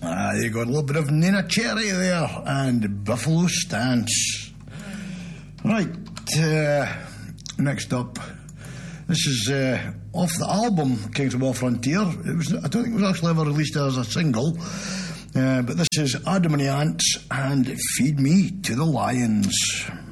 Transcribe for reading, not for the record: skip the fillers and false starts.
You got a little bit of Nina Cherry there and Buffalo Stance. Right, next up. This is off the album Kings of War Frontier. I don't think it was actually ever released as a single. But this is Adam and the Ants and Feed Me to the Lions.